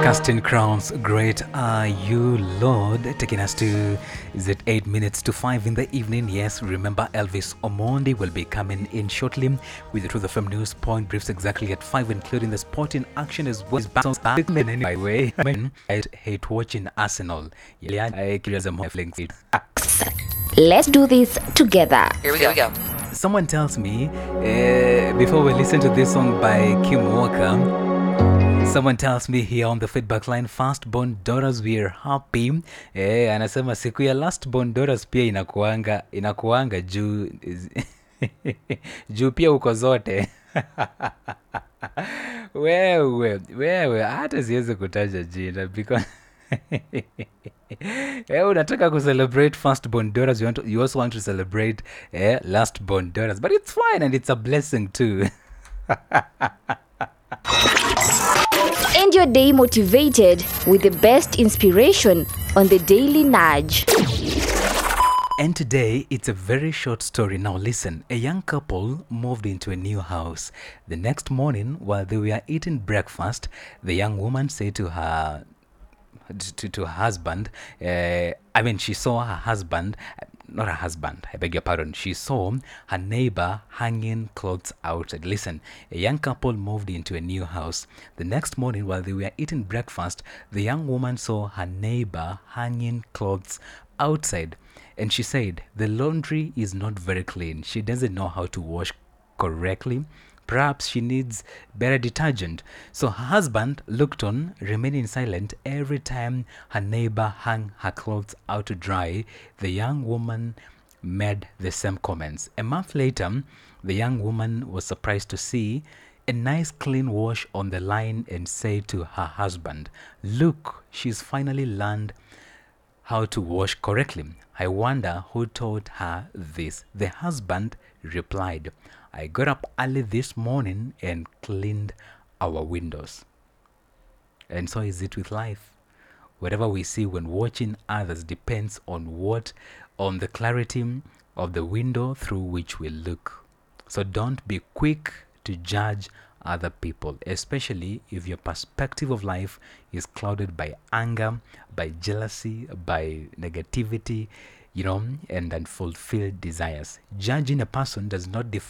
Casting crowns, great are you, Lord. Taking us to, is it 8 minutes to 5 in the evening? Yes, remember Elvis Omondi will be coming in shortly with the Truth FM News Point briefs exactly at 5, including the sporting action as well as battles back. Anyway, I hate watching Arsenal. Yeah, I curious am Let's do this together. Here we go. Someone tells me, before we listen to this song by Kim Walker, someone tells me here on the feedback line, firstborn daughters we're happy. Anasema siku ya lastborn daughters pia inakuanga juu juu pia uko zote. wewe hata siwezi kutaja jina because unataka kucelebrate firstborn daughters, you also want to celebrate lastborn daughters, but it's fine and it's a blessing too. End your day motivated with the best inspiration on the Daily Nudge. And today, it's a very short story. Now listen, a young couple moved into a new house. The next morning, while they were eating breakfast, the young woman said to her husband, she saw her husband, not her husband, I beg your pardon, she saw her neighbor hanging clothes outside. Listen, a young couple moved into a new house. The next morning, while they were eating breakfast, the young woman saw her neighbor hanging clothes outside. And she said, the laundry is not very clean. She doesn't know how to wash correctly. Perhaps she needs better detergent. So her husband looked on, remaining silent every time her neighbor hung her clothes out to dry. The young woman made the same comments. A month later, the young woman was surprised to see a nice clean wash on the line and said to her husband, look, she's finally learned how to wash correctly. I wonder who taught her this. The husband replied, I got up early this morning and cleaned our windows. And so is it with life. Whatever we see when watching others depends on the clarity of the window through which we look. So don't be quick to judge other people, especially if your perspective of life is clouded by anger, by jealousy, by negativity, and unfulfilled desires. Judging a person does not define